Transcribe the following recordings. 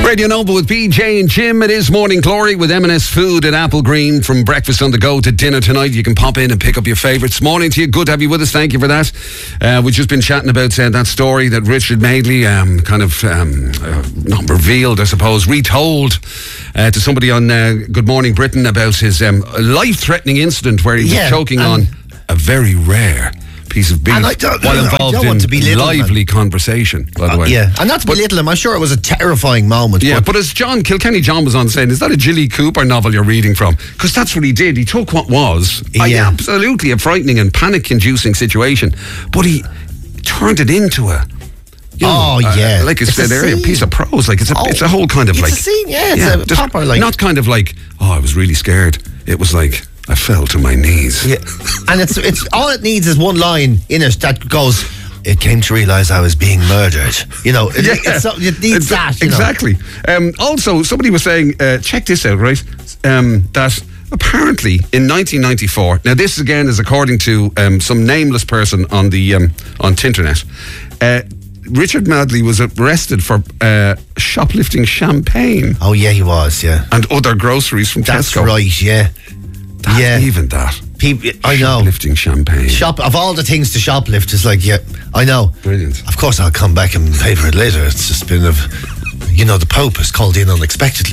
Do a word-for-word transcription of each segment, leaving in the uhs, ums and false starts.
Radio Nova with B J and Jim. It is Morning Glory with M and S Food at Apple Green. From breakfast on the go to dinner tonight, you can pop in and pick up your favourites. Morning to you. Good to have you with us. Thank you for that. Uh, we've just been chatting about uh, that story that Richard Madeley um, kind of um, uh, not revealed, I suppose, retold uh, to somebody on uh, Good Morning Britain about his um, life-threatening incident where he was yeah, choking on a very rare piece of beef and I don't, while I involved don't want to in belittle lively conversation, by the uh, way. Yeah, and not to belittle him, I'm sure it was a terrifying moment. Yeah, but, but as John Kilkenny John was on saying, is that a Gilly Cooper novel you're reading from? Because that's what he did. He took what was Yeah. a, absolutely a frightening and panic-inducing situation, but he turned it into a... you know, Oh, uh, yeah. like I It's said a earlier, a scene. piece of prose. Like it's a, Oh, it's a whole kind of it's like... a scene, yeah, it's a just proper, like- Not kind of like, oh, I was really scared. It was like, I fell to my knees. yeah. And it's it's all it needs is one line in it that goes, it came to realise I was being murdered. You know, it, Yeah. it's, so- it needs Exa- that. You know. Exactly. Um, also, somebody was saying, uh, check this out, right? Um, that apparently in nineteen ninety-four, now this again is according to um, some nameless person on the um, on Tinternet, uh, Richard Madeley was arrested for uh, shoplifting champagne Oh, yeah, he was, yeah. and other groceries from That's Tesco. right, yeah. That- yeah. Even that. People, I know. Shoplifting champagne. Shop of all the things to shoplift, it's like, yeah, I know. Brilliant. Of course, I'll come back and pay for it later. It's just been of, you know, the Pope has called in unexpectedly.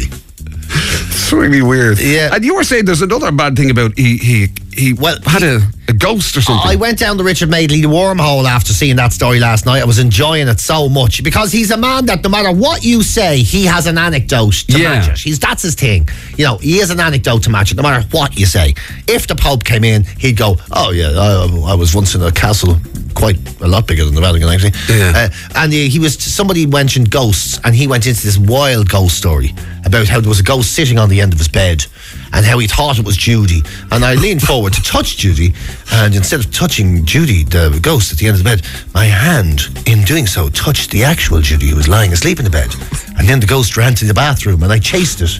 It's really weird. Yeah. And you were saying there's another bad thing about he he, he Well, had a, a ghost or something. I went down the Richard Madeley wormhole after seeing that story last night. I was enjoying it so much because he's a man that no matter what you say, he has an anecdote to Yeah. match it. He's, that's his thing. You know, he has an anecdote to match it no matter what you say. If the Pope came in, he'd go, oh yeah, I, I was once in a castle quite a lot bigger than the Vatican actually. Yeah. Uh, and he, he was, somebody mentioned ghosts and he went into this wild ghost story about how there was a ghost sitting on the end of his bed and how he thought it was Judy. And I leaned forward to touch Judy, and instead of touching Judy, the ghost at the end of the bed, my hand, in doing so, touched the actual Judy who was lying asleep in the bed. And then the ghost ran to the bathroom and I chased it.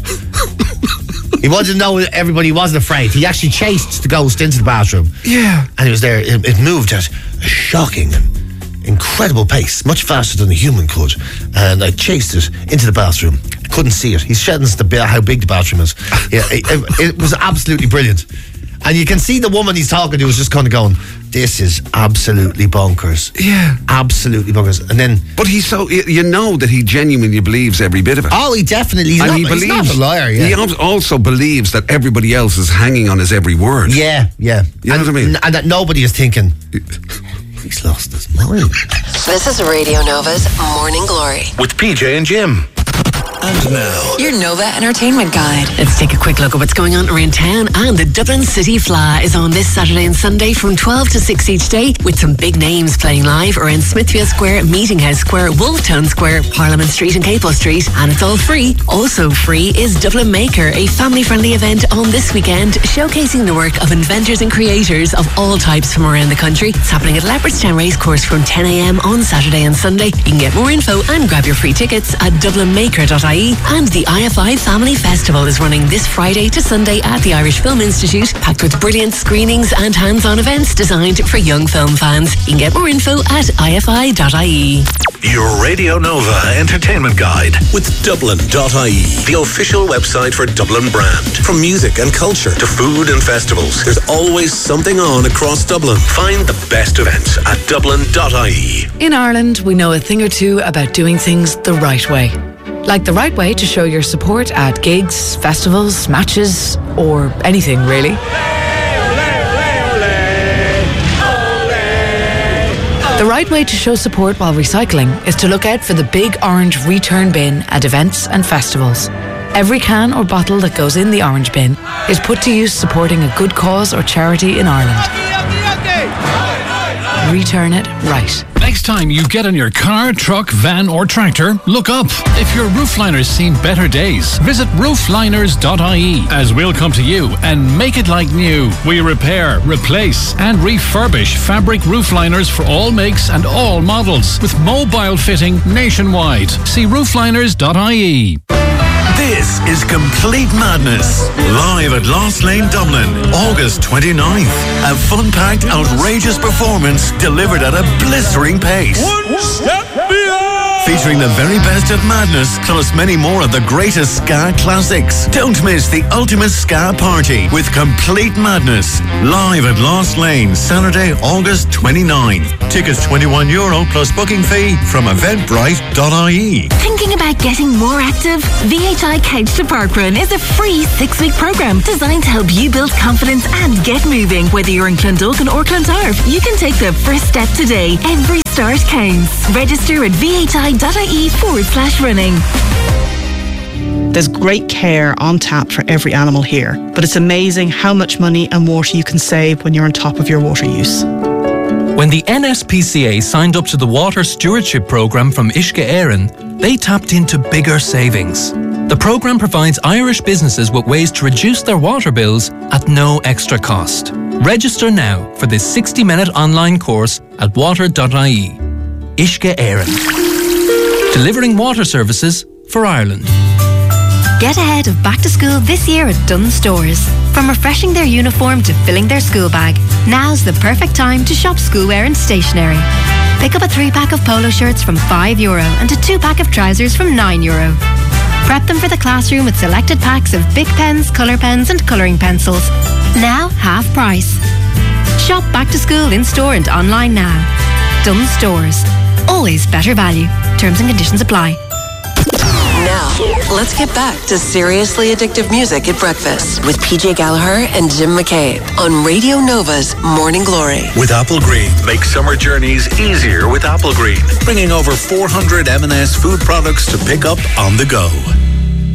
He wanted to know everybody wasn't afraid. He actually chased the ghost into the bathroom. Yeah. And it was there. It, it moved at a shocking and incredible pace, much faster than a human could. And I chased it into the bathroom. I couldn't see it. He's shedding the ba- how big the bathroom is. Yeah, it, it, it was absolutely brilliant. And you can see the woman he's talking to was just kind of going, this is absolutely bonkers. Yeah. Absolutely bonkers. And then, But he's so, you you know that he genuinely believes every bit of it. oh, he definitely, he's, and not, he he's believes, not a liar. Yeah. He al- also believes that everybody else is hanging on his every word. Yeah, yeah. You know and, what I mean? And that nobody is thinking, he's lost his mind. This is Radio Nova's Morning Glory. With P J and Jim. And now, Your Nova Entertainment Guide. Let's take a quick look at what's going on around town. And the Dublin City Fla is on this Saturday and Sunday from twelve to six each day, with some big names playing live around Smithfield Square, Meeting House Square, Wolftown Square, Parliament Street and Capel Street, and it's all free. Also free is Dublin Maker, a family-friendly event on this weekend showcasing the work of inventors and creators of all types from around the country. It's happening at Leopardstown Racecourse from ten a.m. on Saturday and Sunday. You can get more info and grab your free tickets at dublin maker dot I E. And the I F I Family Festival is running this Friday to Sunday at the Irish Film Institute, packed with brilliant screenings and hands-on events designed for young film fans. You can get more info at I F I dot I E. your Radio Nova Entertainment Guide with Dublin dot I E, the official website for Dublin brand. From music and culture to food and festivals, there's always something on across Dublin. Find the best events at Dublin dot I E. In Ireland, we know a thing or two about doing things the right way. Like the right way to show your support at gigs, festivals, matches, or anything really. The right way to show support while recycling is to look out for the big orange return bin at events and festivals. Every can or bottle that goes in the orange bin is put to use supporting a good cause or charity in Ireland. Return it right. Next time you get in your car, truck, van or tractor, look up. If your roofliner's seen better days, visit roofliners dot I E, as we'll come to you and make it like new. We repair, replace and refurbish fabric roofliners for all makes and all models, with mobile fitting nationwide. See roofliners dot I E. This is Complete Madness, live at Lost Lane, Dublin, August twenty-ninth. A fun-packed, outrageous performance delivered at a blistering pace. One step beyond. featuring the very best of madness, plus many more of the greatest ska classics. Don't miss the ultimate ska party with Complete Madness, live at Lost Lane, Saturday, August twenty-ninth. Tickets twenty-one euro plus booking fee from eventbrite dot I E. Thinking about getting more active? V H I Couch to Parkrun is a free six-week programme designed to help you build confidence and get moving. Whether you're in Clondalkin or Clontarf, you can take the first step today. Every start counts. Register at vhi.ie forward slash running. There's great care on tap for every animal here, but it's amazing how much money and water you can save when you're on top of your water use. When the N S P C A signed up to the Water Stewardship Programme from Uisce Éireann, they tapped into bigger savings. The programme provides Irish businesses with ways to reduce their water bills at no extra cost. Register now for this sixty-minute online course at water dot I E. Uisce Éireann. Delivering water services for Ireland. Get ahead of back to school this year at Dunnes Stores. From refreshing their uniform to filling their school bag, now's the perfect time to shop schoolwear and stationery. Pick up a three-pack of polo shirts from five euro and a two-pack of trousers from nine euro. Prep them for the classroom with selected packs of big pens, colour pens and colouring pencils. Now half price. Shop back to school in-store and online now. Dunnes Stores. Always better value. Terms and conditions apply. Now, let's get back to seriously addictive music at breakfast with P J Gallagher and Jim McCabe on Radio Nova's Morning Glory. With Apple Green, make summer journeys easier with Apple Green, bringing over four hundred M and S food products to pick up on the go.